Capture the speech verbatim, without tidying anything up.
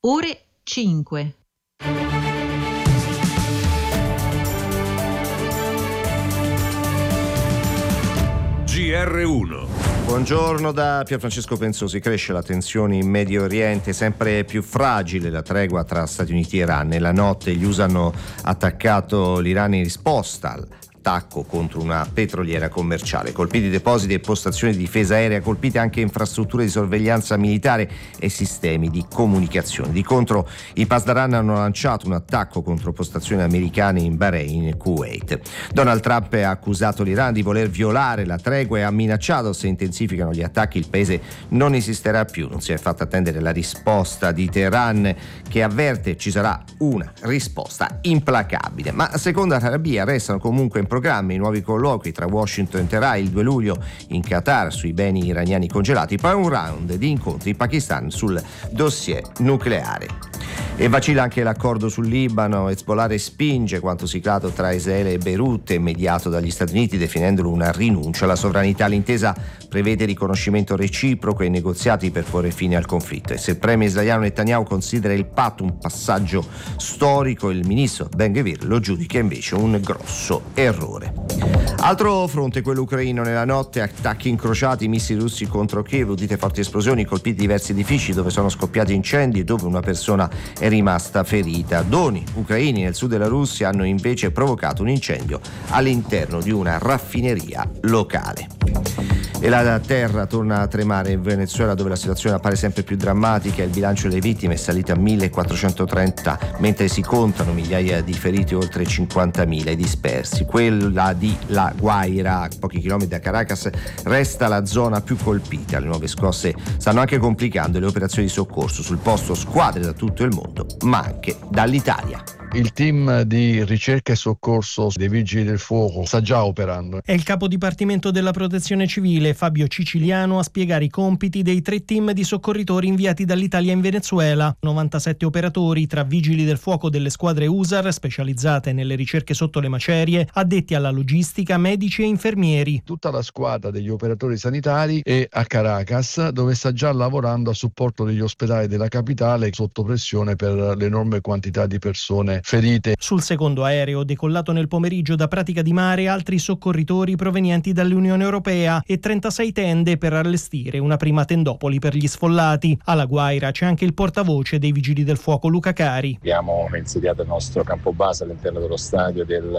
ore cinque. G R uno. Buongiorno da Pierfrancesco Pensosi. Cresce la tensione in Medio Oriente, sempre più fragile la tregua tra Stati Uniti e Iran. Nella notte gli U S A hanno attaccato l'Iran in risposta al attacco contro una petroliera commerciale. Colpiti depositi e postazioni di difesa aerea, colpite anche infrastrutture di sorveglianza militare e sistemi di comunicazione. Di contro, i Pasdaran hanno lanciato un attacco contro postazioni americane in Bahrain e Kuwait. Donald Trump ha accusato l'Iran di voler violare la tregua e ha minacciato: se intensificano gli attacchi il paese non esisterà più. Non si è fatta attendere la risposta di Teheran, che avverte ci sarà una risposta implacabile. Ma secondo Al-Arabia restano comunque in programma i nuovi colloqui tra Washington e Teheran il due luglio in Qatar sui beni iraniani congelati, poi un round di incontri in Pakistan sul dossier nucleare. E vacilla anche l'accordo sul Libano. Hezbollah respinge quanto siglato tra Israele e Beirut, mediato dagli Stati Uniti, definendolo una rinuncia alla sovranità. L'intesa prevede riconoscimento reciproco e negoziati per porre fine al conflitto. E se il premier israeliano Netanyahu considera il patto un passaggio storico, il ministro Ben-Gvir lo giudica invece un grosso errore. Altro fronte, quello ucraino. Nella notte attacchi incrociati, missili russi contro Kiev, udite forti esplosioni, colpiti diversi edifici dove sono scoppiati incendi e dove una persona è rimasta ferita. Droni ucraini nel sud della Russia hanno invece provocato un incendio all'interno di una raffineria locale. E la terra torna a tremare in Venezuela, dove la situazione appare sempre più drammatica. Il bilancio delle vittime è salito a millequattrocentotrenta, mentre si contano migliaia di feriti, oltre cinquantamila i dispersi. Quella di La Guaira, a pochi chilometri da Caracas, resta la zona più colpita. Le nuove scosse stanno anche complicando le operazioni di soccorso. Sul posto squadre da tutto il mondo, ma anche dall'Italia. Il team di ricerca e soccorso dei Vigili del Fuoco sta già operando. È il capo dipartimento della Protezione Civile, Fabio Ciciliano, a spiegare i compiti dei tre team di soccorritori inviati dall'Italia in Venezuela. novantasette operatori tra Vigili del Fuoco delle squadre U S A R specializzate nelle ricerche sotto le macerie, addetti alla logistica, medici e infermieri. Tutta la squadra degli operatori sanitari è a Caracas, dove sta già lavorando a supporto degli ospedali della capitale, sotto pressione per l'enorme quantità di persone ferite. Sul secondo aereo, decollato nel pomeriggio da Pratica di Mare, altri soccorritori provenienti dall'Unione Europea e trentasei tende per allestire una prima tendopoli per gli sfollati. Alla Guaira c'è anche il portavoce dei Vigili del Fuoco, Luca Cari. Abbiamo insediato il nostro campo base all'interno dello stadio del